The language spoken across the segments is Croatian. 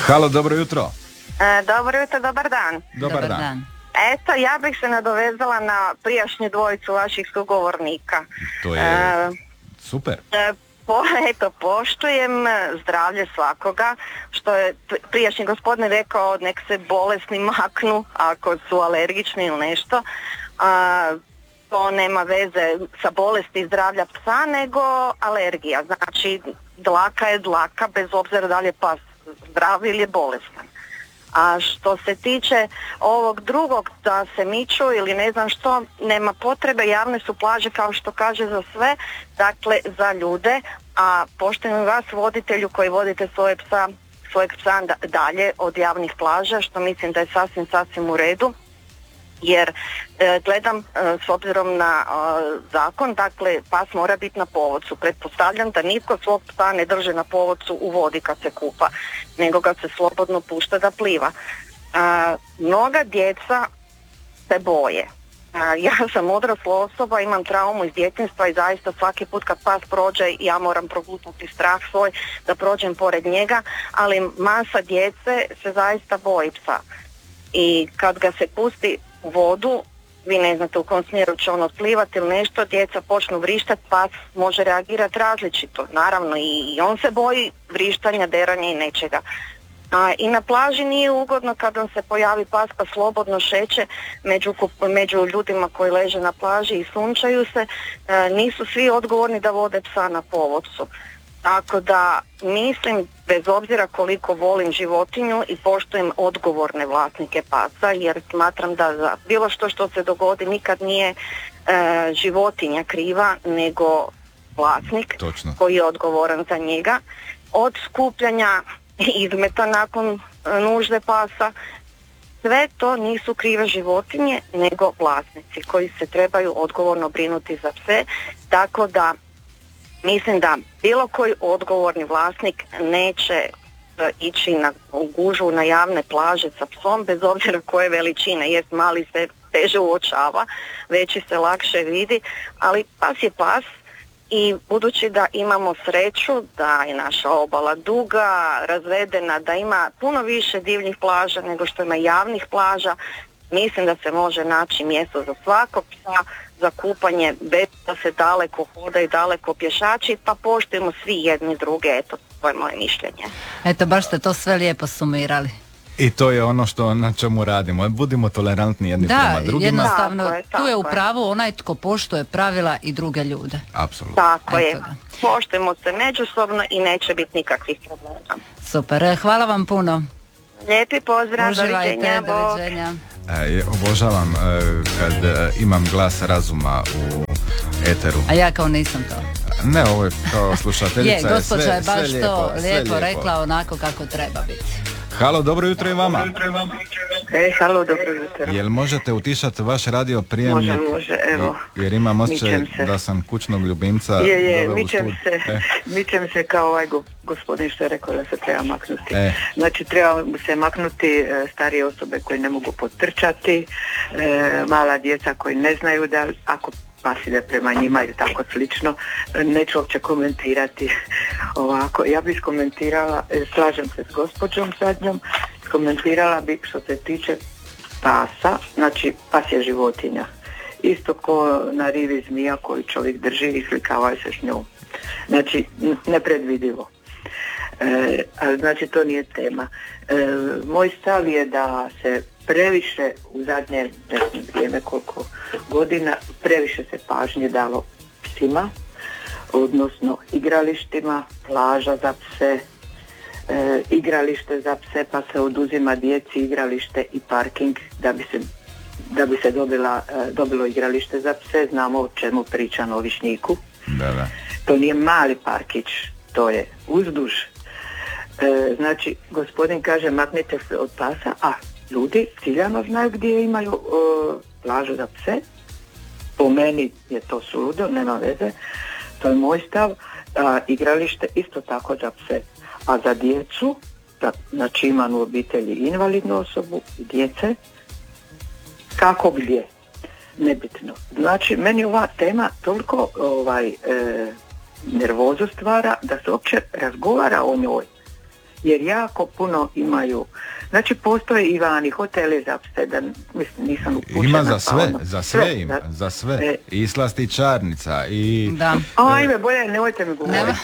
Halo, dobro jutro. Dobro jutro, dobar dan. Dobar dan. Eto, ja bih se nadovezala na prijašnju dvojicu vaših sugovornika. To je super. Poštujem zdravlje svakoga, što je prijašnji gospodin rekao, nek se bolesni maknu ako su alergični ili nešto. To nema veze sa bolesti zdravlja psa, nego alergija. Znači, dlaka je dlaka, bez obzira da li je pas zdrav ili je bolestan. A što se tiče ovog drugog, da se miču ili ne znam što, nema potrebe, javne su plaže kao što kaže za sve, dakle za ljude, a poštujem vas voditelju koji vodite svojeg psa dalje od javnih plaža, što mislim da je sasvim u redu. Jer gledam s obzirom na zakon, dakle pas mora biti na povodcu. Pretpostavljam da nitko svog psa ne drže na povodcu u vodi kad se kupa, nego ga se slobodno pušta da pliva. Mnoga djeca se boje. Ja sam odrasla osoba, imam traumu iz djetinjstva i zaista svaki put kad pas prođe ja moram progutnuti strah svoj da prođem pored njega, ali masa djece se zaista boji psa. I kad ga se pusti u vodu, vi ne znate u kom smjeru će on otplivati ili nešto, djeca počnu vrištati, pas može reagirati različito. Naravno i on se boji vrištanja, deranja i nečega. I na plaži nije ugodno kad vam se pojavi pas pa slobodno šeće među ljudima koji leže na plaži i sunčaju se. Nisu svi odgovorni da vode psa na povodcu. Tako da mislim, bez obzira koliko volim životinju i poštujem odgovorne vlasnike pasa, jer smatram da za bilo što se dogodi nikad nije životinja kriva, nego vlasnik. Točno. Koji je odgovoran za njega. Od skupljanja izmeta nakon nužde pasa, sve to nisu krive životinje, nego vlasnici koji se trebaju odgovorno brinuti za pse, tako da mislim da bilo koji odgovorni vlasnik neće ići u gužvu na javne plaže sa psom, bez obzira koje veličine. Jest mali se teže uočava, veći se lakše vidi, ali pas je pas i budući da imamo sreću da je naša obala duga, razvedena, da ima puno više divljih plaža nego što ima javnih plaža, mislim da se može naći mjesto za svakog psa, za kupanje, bez da se daleko hoda i daleko pješači, pa poštujemo svi jedni druge, eto, to je moje mišljenje. Eto, baš ste to sve lijepo sumirali. I to je ono na čemu radimo. Budimo tolerantni jedni prema drugima. Da, jednostavno, tako tu je u pravu onaj tko poštuje pravila i druge ljude. Apsolutno. Tako je. Poštujemo se međusobno i neće biti nikakvih problema. Super, hvala vam puno. Lijepi pozdrav, uživajte, doviđenja. Obožavam kad imam glas razuma u eteru. A ja kao nisam to. Ne, ovo je kao slušateljica. Je, gospođa je baš sve to lijepo lijepo rekla onako kako treba biti. Halo, dobro jutro i vama. Halo, dobro jutro. Jel možete utišati vaš radio prijemnik? Može, evo. Jer imam osjećaj da sam kućnog ljubimca mičem se kao ovaj gospodin što je rekao da se treba maknuti. Znači treba se maknuti starije osobe koje ne mogu potrčati, mala djeca koji ne znaju da ako pas ide prema njima ili tako slično, neću uopće komentirati ovako. Ja bih komentirala, slažem se s gospođom zadnjom, komentirala bih što se tiče pasa, znači pas je životinja. Isto ko na rivi zmija koju čovjek drži i slikava se s njom. Znači, nepredvidivo. Znači, to nije tema. Moj stav je da se previše u zadnje vrijeme koliko godina previše se pažnje dalo psima, odnosno igralištima, plaža za pse, igralište za pse, pa se oduzima djeci igralište i parking da bi se dobilo igralište za pse. Znamo o čemu priča na Višnjiku. Da. To nije mali parkić, to je uzduž. Znači, gospodin kaže maknite se od pasa, a ljudi ciljano znaju gdje imaju plažu za pse. Po meni je to suludo, nema veze, to je moj stav. Igralište isto tako za pse, a za djecu, znači imam u obitelji invalidnu osobu i djece, kako gdje, nebitno. Znači, meni ova tema toliko nervozu stvara da se uopće razgovara o njoj. jer jako puno imaju. Znači postoje i vani hoteli za pse, da mislim nisam upućena. Ima za sve, pa za sve ima, za sve. I slastičarnica i... Da. Ajme, bolje, nemojte mi govoriti.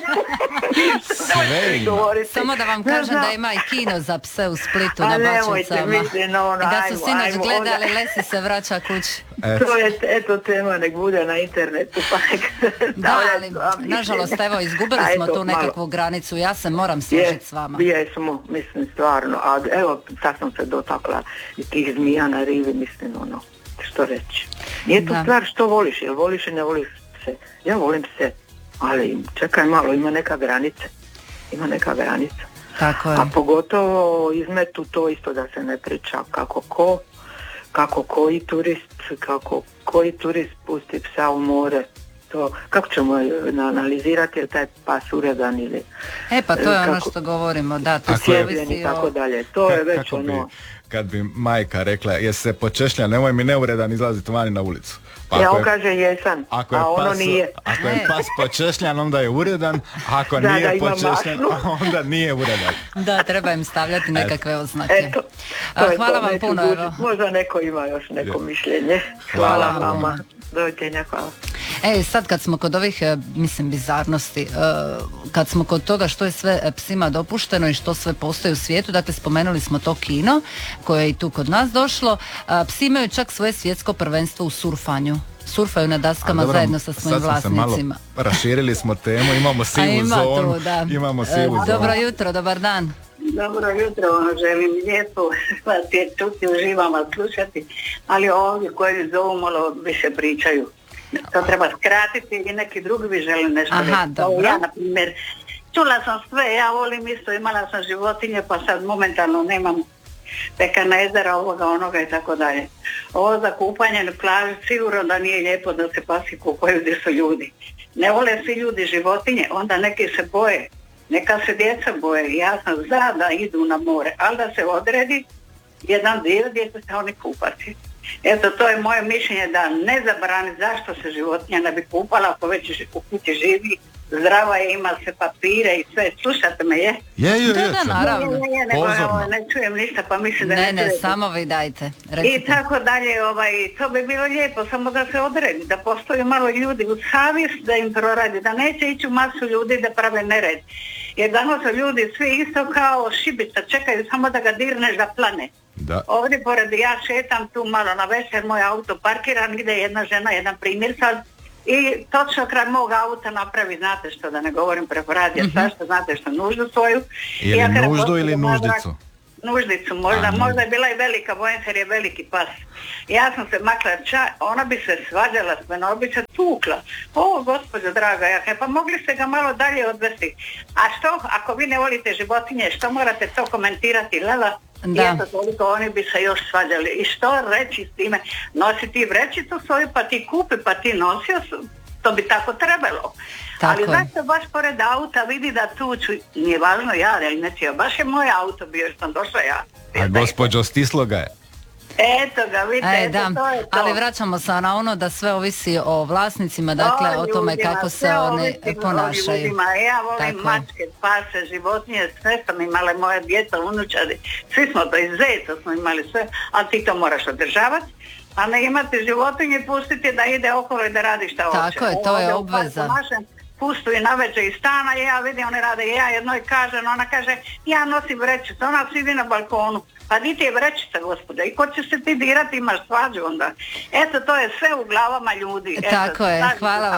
Sve ima. Samo da vam kažem da ima i kino za pse u Splitu na Bačvicama. I da su sinoć gledali, Lesi se vraća kući. To je, eto, tema, nek bude na internetu. Pa da, ali nažalost, evo, izgubili smo tu nekakvu granicu. Ja se moram složiti s vama. Jesmo, mislim, stvarno. A evo, sad sam se dotakla i tih zmija na rivi, mislim, ono, što reći. Nije to stvar što voliš, jel voliš i ne voliš pse. Ja volim pse, ali čekaj malo, ima neka granica. Ima neka granica. Tako je. A pogotovo izmetu to isto da se ne priča kako koji turist pusti psa u more. To, kako ćemo analizirati je taj pas uredan ili... pa to je ono što govorimo, da, to se ovisi i tako dalje. To je već ono... Kad bi majka rekla, jesi se počešlja, nemoj mi neuredan izlaziti vani na ulicu. Pa on kaže jesam, a ono nije. Ako je pas počešljan, onda je uredan, ako nije počešljan, onda nije uredan. Da, treba im stavljati nekakve oznake. Hvala vam puno. Možda neko ima još neko mišljenje. Hvala vama. Doviđenja, hvala. Sad kad smo kod ovih, mislim, bizarnosti, kad smo kod toga što je sve psima dopušteno i što sve postoji u svijetu, dakle spomenuli smo to kino koje je i tu kod nas došlo, psi imaju čak svoje svjetsko prvenstvo u surfanju. Surfaju na daskama zajedno sa svojim vlasnicima. Raširili smo temu, imamo sivu zonu, imamo sivu zonu. Dobro jutro, dobar dan. Dobro jutro, želim lijepo vas je čuti, uživam vas slušati, ali ovdje koji zovu malo više pričaju. To treba skratiti i neki drugi bi želi nešto reći. Ja, na primjer, čula sam sve, ja volim isto, imala sam životinje, pa sad momentalno nemam pekanezera, ovoga, onoga i tako dalje. Ovo za kupanje na plaži sigurno da nije lijepo da se pasi kupaju gdje su ljudi. Ne vole svi ljudi životinje, onda neki se boje. Neka se djeca boje, ja sam za da idu na more, ali da se odredi jedan dio gdje će se oni kupati. Eto, to je moje mišljenje, da ne zabrani zašto se životinja ne bi kupala ako već u kući živi, zdrava je, ima sve papire i sve. Slušate me, je? Je, naravno. Ne čujem ništa, pa mislim da ne samo vi dajte. Recite. I tako dalje, to bi bilo lijepo, samo da se odredi, da postoji malo ljudi u savjest da im proradi, da neće ići u masu ljudi da prave nered. Jer danas su ljudi svi isto kao šibica, čekaju samo da ga dirneš da plane. Da. Ovdje pored, ja šetam tu malo na večer, moj auto parkiran, ide jedna žena, jedan primjer sad, i točno kraj mog auta napravi, znate što, da ne govorim preko radija, svašta, znate što, nuždu svoju. Ili nuždu ili nuždicu? Nuždicu, možda je bila i velika, bojim se jer je veliki pas. Ja sam se makla, ona bi se svađala s menom, ona bi se tukla. O, gospođo draga, pa mogli ste ga malo dalje odvesti. A što, ako vi ne volite životinje, što morate to komentirati, lala? I eto toliko, oni bi se još svađali. I što reći s time? Nosi ti vrećicu svoju, pa ti kupi, pa ti nosio, to bi tako trebalo. Tako ali zašto baš pored auta vidi da tuču, nije važno ja, baš je moj auto bio, što sam došla ja. A gospođo, stislo ga je. Eto ga, vidite, to je to. Ali vraćamo se na ono da sve ovisi o vlasnicima, dakle o tome kako se oni ponašaju. Ja volim mačke, pase, životinje, sve sam imala, moja djeca, unučadi, svi smo to, iz zeca smo imali sve, a ti to moraš održavati. A ne imate životinje, pustite da ide okolo i da radi šta hoće. Tako je, to je obveza. Pustu i navečer iz stana i ja vidim, oni rade, ja jednoj kažem, ona kaže, ja nosim vrećicu, ona sidi na balkonu. Pa di ti je vrećica, gospoda, i ko će se ti dirati, imaš svađu onda. Eto, to je sve u glavama ljudi. Tako je,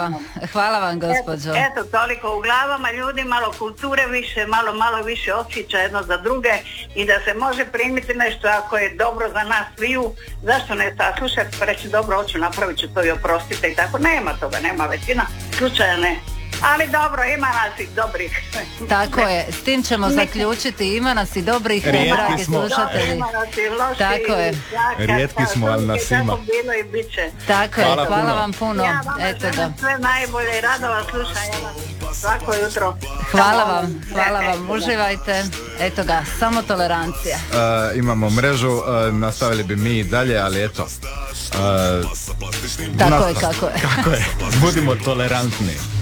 hvala vam gospođo. Eto, toliko u glavama ljudi, malo kulture više, malo više osjeća jedno za druge i da se može primiti nešto ako je dobro za nas sviju, zašto ne saslušati, pa reći dobro, hoću, napravit ću to i oprostite i tako, nema toga, nema većina, slučaja ne. Ali dobro, ima nas i dobrih. Tako je, s tim ćemo zaključiti, ima nas i dobrih, dragi slušatelji. Ima nas i loši. Tako je. Rijetki smo, ali nas ima. Bilo i bit će. Tako je, hvala vam puno. Ja vam želim sve najbolje i rado vas slušam svako jutro. Hvala vam, uživajte. Eto ga, samo tolerancija. Imamo mrežu, nastavili bi mi dalje, ali eto. Tako je, kako je. Budimo tolerantni.